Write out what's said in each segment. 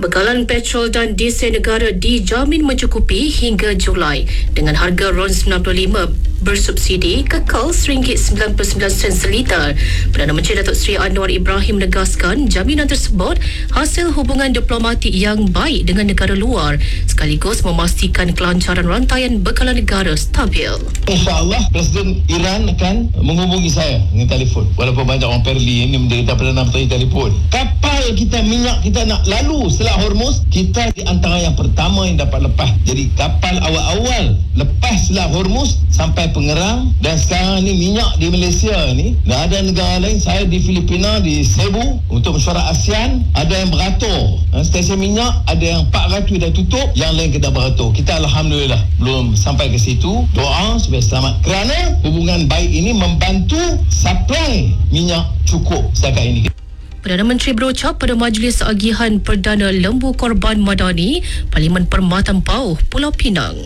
Bekalan petrol dan diesel negara dijamin mencukupi hingga Julai dengan harga RON 95 bersubsidi kekal RM1.99 seliter. Perdana Menteri Datuk Seri Anwar Ibrahim menegaskan jaminan tersebut hasil hubungan diplomatik yang baik dengan negara luar sekaligus memastikan kelancaran rantaian bekalan negara stabil. InsyaAllah Presiden Iran akan menghubungi saya dengan telefon. Walaupun banyak orang Perli ini menderita Perdana Menteri telefon. Kapal kita, minyak kita nak lalu setelah Hormuz, kita di antara yang pertama yang dapat lepas. Jadi kapal awal-awal lepas setelah Hormuz sampai Pengerang, dan sekarang ni minyak di Malaysia ni, dan ada negara lain, saya di Filipina di Cebu untuk mesyuarat ASEAN, ada yang beratur. Stesen minyak ada yang 400 dah tutup, yang lain kita beratur. Kita Alhamdulillah belum sampai ke situ. Doa supaya selamat kerana hubungan baik ini membantu supply minyak cukup setakat ini. Perdana Menteri berucap pada Majlis Agihan Perdana Lembu Korban Madani Parlimen Permatan Pauh, Pulau Pinang.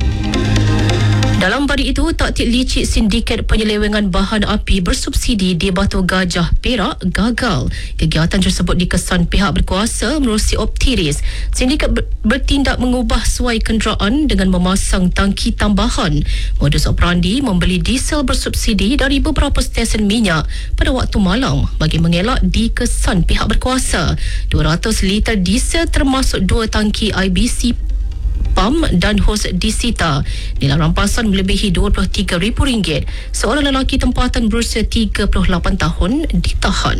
Dalam pada itu, taktik licik sindiket penyelewengan bahan api bersubsidi di Batu Gajah, Perak gagal. Kegiatan tersebut dikesan pihak berkuasa menerusi Optiris. Sindiket bertindak mengubah suai kenderaan dengan memasang tangki tambahan. Modus operandi membeli diesel bersubsidi dari beberapa stesen minyak pada waktu malam bagi mengelak dikesan pihak berkuasa. 200 liter diesel termasuk 2 tangki IBC pam dan hos disita. Nilai rampasan melebihi RM23,000. Seorang lelaki tempatan berusia 38 tahun ditahan.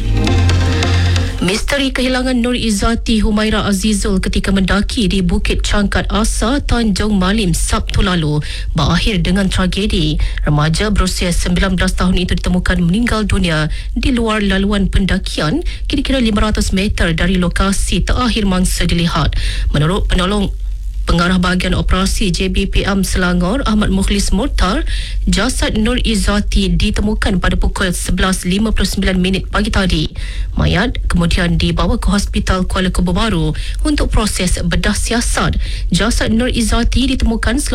Misteri kehilangan Nur Izzati Humaira Azizul ketika mendaki di Bukit Cangkat Asa, Tanjung Malim Sabtu lalu berakhir dengan tragedi. Remaja berusia 19 tahun itu ditemukan meninggal dunia di luar laluan pendakian kira-kira 500 meter dari lokasi terakhir mangsa dilihat. Menurut penolong Pengarah Bahagian Operasi JBPM Selangor, Ahmad Mukhlis Murtar, jasad Nur Izzati ditemukan pada pukul 11.59 pagi tadi. Mayat kemudian dibawa ke Hospital Kuala Kubu Baru untuk proses bedah siasat. Jasad Nur Izzati ditemukan